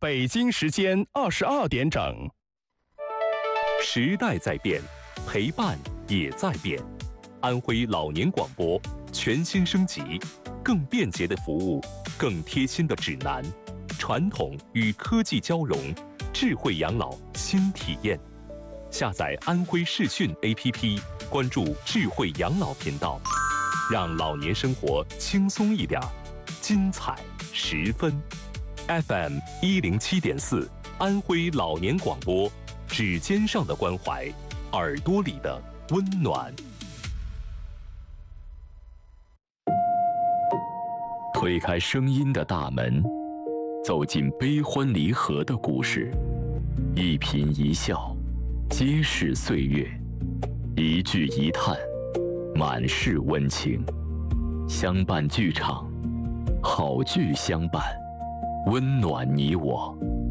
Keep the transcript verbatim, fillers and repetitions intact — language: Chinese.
北京时间二十二点整。 时代在变，陪伴也在变。安徽老年广播全新升级，更便捷的服务，更贴心的指南，传统与科技交融，智慧养老新体验。下载安徽视讯 A P P， 关注智慧养老频道，让老年生活轻松一点，精彩十分。F M 一零七点四，安徽老年广播，指尖上的关怀，耳朵里的温暖。 推开声音的大门，走进悲欢离合的故事，一颦一笑，皆是岁月；一句一叹，满是温情。相伴剧场，好剧相伴，温暖你我。